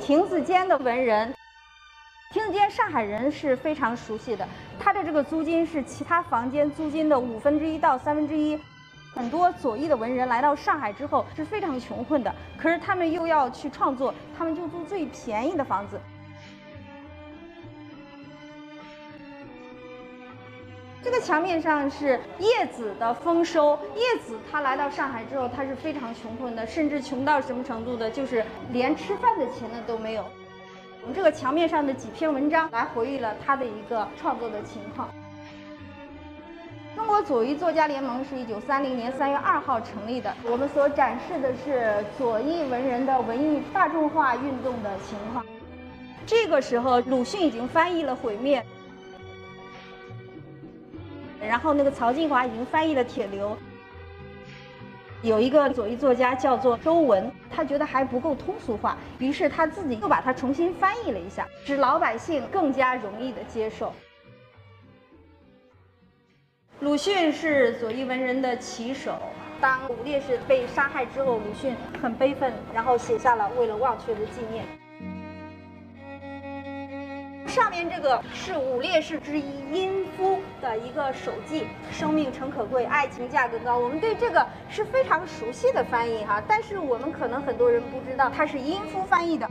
亭子间的文人。亭子间上海人是非常熟悉的，它的这个租金是其他房间租金的1/5到1/3。很多左翼的文人来到上海之后是非常穷困的，可是他们又要去创作，他们就租最便宜的房子。这个墙面上是叶子的丰收。叶子他来到上海之后，他是非常穷困的，甚至穷到什么程度的，就是连吃饭的钱呢都没有。我们这个墙面上的几篇文章来回忆了他的一个创作的情况。中国左翼作家联盟是1930年3月2号成立的。我们所展示的是左翼文人的文艺大众化运动的情况。这个时候，鲁迅已经翻译了《毁灭》。然后那个曹金华已经翻译了《铁流》，有一个左翼作家叫做周文，他觉得还不够通俗化，于是他自己又把它重新翻译了一下，使老百姓更加容易的接受。鲁迅是左翼文人的旗手。当武烈士被杀害之后，鲁迅很悲愤，然后写下了《为了忘却的纪念》。上面这个是武烈士之一殷夫的一个手记，生命诚可贵，爱情价更高。我们对这个是非常熟悉的翻译哈，但是我们可能很多人不知道，它是殷夫翻译的。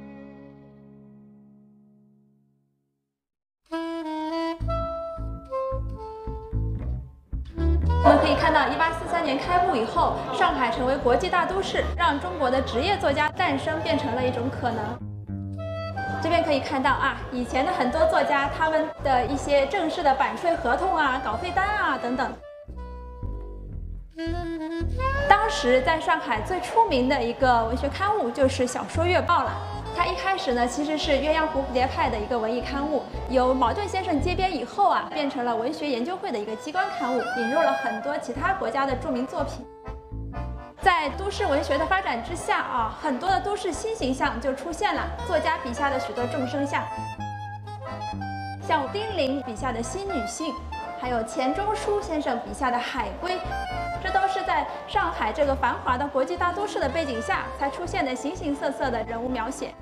我们可以看到，1843年开埠以后，上海成为国际大都市，让中国的职业作家诞生变成了一种可能。这边可以看到啊，以前的很多作家他们的一些正式的版税合同啊、稿费单啊等等。当时在上海最出名的一个文学刊物就是《小说月报》了。它一开始呢，其实是鸳鸯蝴蝶派的一个文艺刊物，由茅盾先生接编以后啊，变成了文学研究会的一个机关刊物，引入了很多其他国家的著名作品。在都市文学的发展之下啊，很多的都市新形象就出现了，作家笔下的许多众生相，像丁玲笔下的新女性，还有钱钟书先生笔下的海龟，这都是在上海这个繁华的国际大都市的背景下才出现的形形色色的人物描写。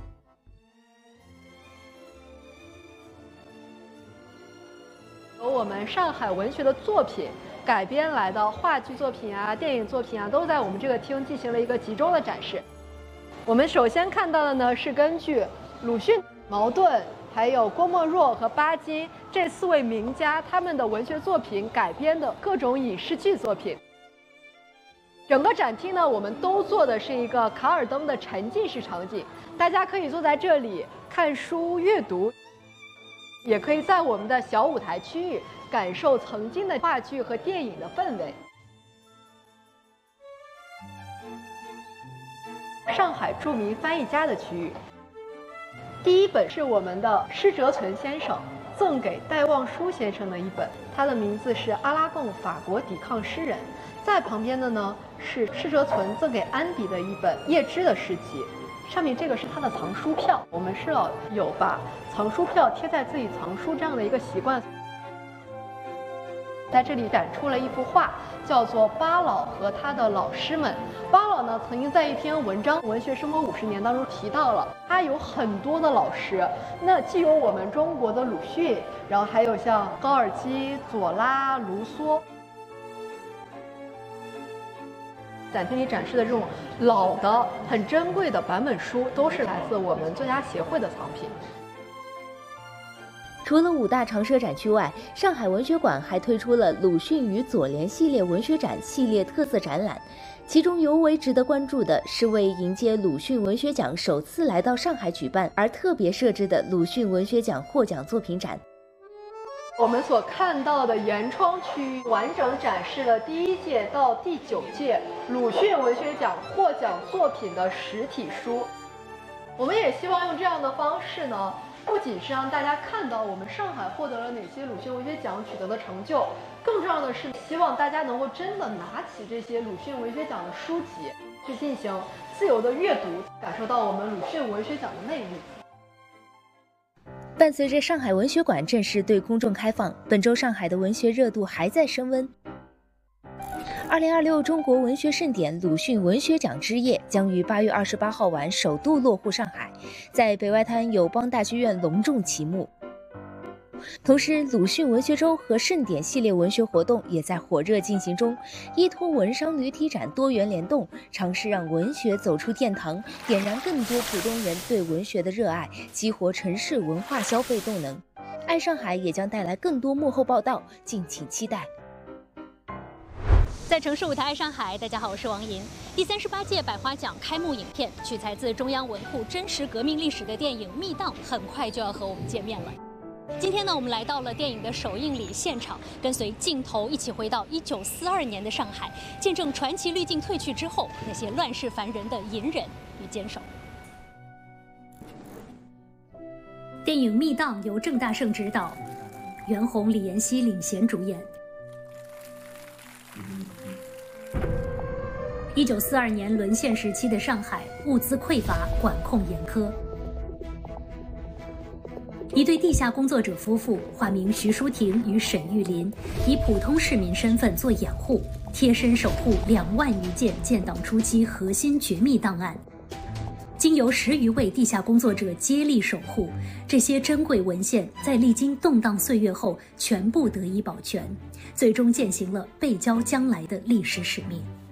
由我们上海文学的作品改编来的话剧作品啊、电影作品啊，都在我们这个厅进行了一个集中的展示。我们首先看到的呢，是根据鲁迅、茅盾、还有郭沫若和巴金这4位名家他们的文学作品改编的各种影视剧作品。整个展厅呢，我们都做的是一个卡尔登的沉浸式场景，大家可以坐在这里看书阅读，也可以在我们的小舞台区域感受曾经的话剧和电影的氛围。上海著名翻译家的区域，第一本是我们的施哲存先生赠给戴望舒先生的一本，它的名字是《阿拉贡法国抵抗诗人》。在旁边的呢是施哲存赠给安迪的一本叶芝的诗集，上面这个是他的藏书票。我们是要有把藏书票贴在自己藏书这样的一个习惯。在这里展出了一幅画，叫做《巴老和他的老师们》。巴老呢，曾经在一篇文章《文学生活50年》当中提到了，他有很多的老师。那既有我们中国的鲁迅，然后还有像高尔基、左拉、卢梭。展厅里展示的这种老的、很珍贵的版本书，都是来自我们作家协会的藏品。 除了5大常设展区外，上海文学馆还推出了鲁迅与左联系列文学展系列特色展览，其中尤为值得关注的是为迎接鲁迅文学奖首次来到上海举办而特别设置的鲁迅文学奖获奖作品展。 我们所看到的沿窗区域完整展示了第1届到第9届鲁迅文学奖获奖作品的实体书。我们也希望用这样的方式呢，不仅是让大家看到我们上海获得了哪些鲁迅文学奖取得的成就，更重要的是希望大家能够真的拿起这些鲁迅文学奖的书籍去进行自由的阅读，感受到我们鲁迅文学奖的魅力。 伴随着上海文学馆正式对公众开放，本周上海的文学热度还在升温。 2026中国文学盛典鲁迅文学奖之夜将于8月28号晚首度落户上海，在北外滩友邦大剧院隆重启幕。同时，鲁迅文学周和盛典系列文学活动也在火热进行中，依托文商旅体展多元联动，尝试让文学走出殿堂，点燃更多普通人对文学的热爱，激活城市文化消费动能。爱上海也将带来更多幕后报道，敬请期待。 在城市舞台爱上海，大家好，我是王莹。第38届百花奖开幕影片取材自中央文库真实革命历史的电影《密档》，很快就要和我们见面了。今天呢，我们来到了电影的首映礼现场，跟随镜头一起回到1942年的上海，见证传奇滤镜褪去之后那些乱世凡人的隐忍与坚守。电影《密档》由郑大圣执导，袁弘、李延熙领衔主演。1942年沦陷时期的上海，物资匮乏，管控严苛。一对地下工作者夫妇，化名徐淑婷与沈玉林，以普通市民身份做掩护，贴身守护2万余件建党初期核心绝密档案。经由10余位地下工作者接力守护，这些珍贵文献在历经动荡岁月后全部得以保全，最终践行了背交将来的历史使命。